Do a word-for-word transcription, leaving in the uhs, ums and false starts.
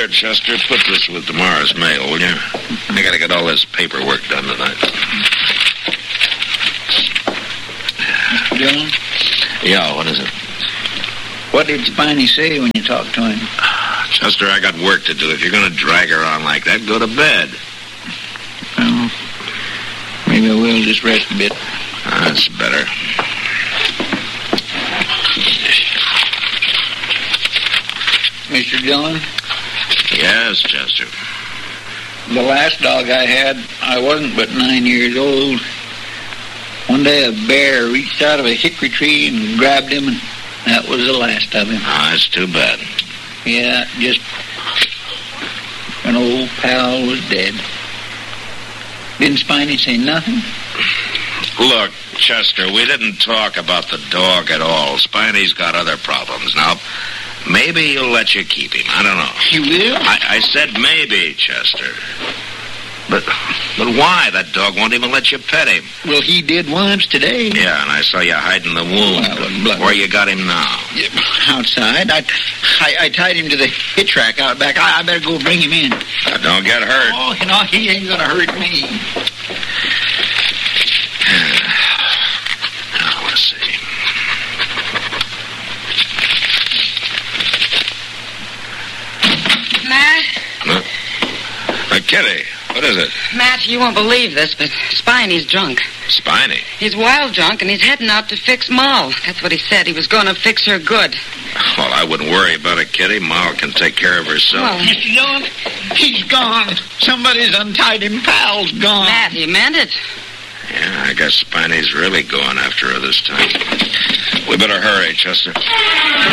Here, Chester, put this with tomorrow's mail, will you? I gotta get all this paperwork done tonight. Mister Dillon? Yeah, what is it? What did Spiny say when you talked to him? Chester, I got work to do. If you're gonna drag her on like that, go to bed. Well, maybe I will just rest a bit. That's better. Mister Dillon? Yes, Chester. The last dog I had, I wasn't but nine years old. One day a bear reached out of a hickory tree and grabbed him, and that was the last of him. Oh, that's too bad. Yeah, just an old pal was dead. Didn't Spiny say nothing? Look, Chester, we didn't talk about the dog at all. Spiny's got other problems. Now, maybe he'll let you keep him. I don't know. He will? I, I said maybe, Chester. But but why? That dog won't even let you pet him. Well, he did once today. Yeah, and I saw you hiding the wound. Well, Where you got him now? Yeah, outside. I, I I tied him to the hitch rack out back. I, I better go bring him in. Now, don't get hurt. Oh, you know, he ain't gonna hurt me. Now, let's see. Matt? Huh? Uh, Kitty, what is it? Matt, you won't believe this, but Spiny's drunk. Spiny? He's wild drunk, and he's heading out to fix Moll. That's what he said. He was going to fix her good. Well, I wouldn't worry about it, Kitty. Ma can take care of herself. Well, Mister Dillon, he's gone. Somebody's untied him. Pal's gone. Matt, he meant it. Yeah, I guess Spiny's really going after her this time. We better hurry, Chester.